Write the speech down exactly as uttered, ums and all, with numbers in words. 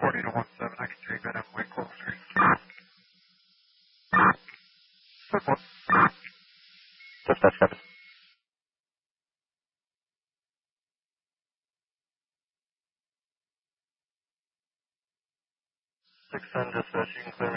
forty to one seven, I can take that up way closer. Circle. Dispatch, copy. six ten dispatch, you can clear me.